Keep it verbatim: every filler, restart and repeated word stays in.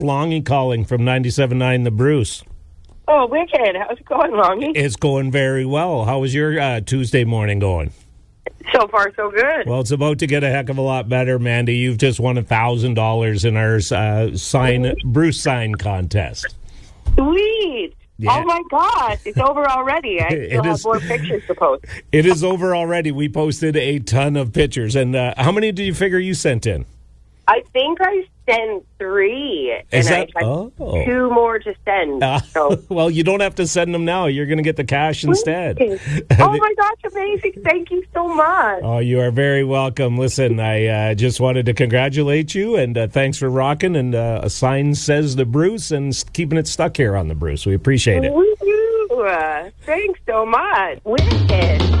Longy calling from ninety-seven point nine The Bruce. Oh, wicked. How's it going, Longy? It's going very well. How was your uh, Tuesday morning going? So far, so good. Well, it's about to get a heck of a lot better, Mandy. You've just won one thousand dollars in our uh, sign Bruce sign contest. Sweet. Yeah. Oh, my gosh. It's over already. I still It have is- more pictures to post. It is over already. We posted a ton of pictures. And uh, how many do you figure you sent in? I think I sent three. Is and that- I had oh. two more to send. Uh, So. well, you don't have to send them now. You're going to get the cash instead. Oh, my gosh. Amazing. Thank you so much. Oh, you are very welcome. Listen, I uh, just wanted to congratulate you, and uh, thanks for rocking. And uh, a sign says the Bruce, and s- keeping it stuck here on the Bruce. We appreciate it. Woo-hoo. Thanks so much. Wicked.